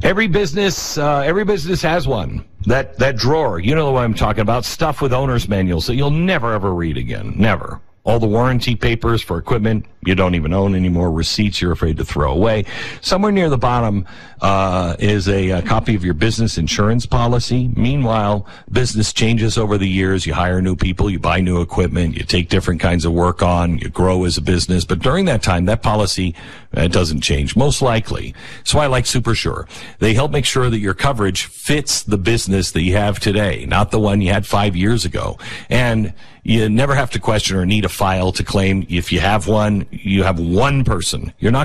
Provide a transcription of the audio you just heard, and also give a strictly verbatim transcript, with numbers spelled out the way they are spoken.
Every business, uh, every business has one. That, that drawer, you know what I'm talking about, stuff with owner's manuals that you'll never ever read again. Never. All the warranty papers for equipment you don't even own anymore, receipts you're afraid to throw away. Somewhere near the bottom uh is a, a copy of your business insurance policy. Meanwhile, business changes over the years. You hire new people, you buy new equipment, you take different kinds of work on, you grow as a business. But during that time, that policy uh, doesn't change, most likely. That's why I like SuperSure. They help make sure that your coverage fits the business that you have today, not the one you had five years ago. And you never have to question or need a file to claim. If you have one, you have one person. You're not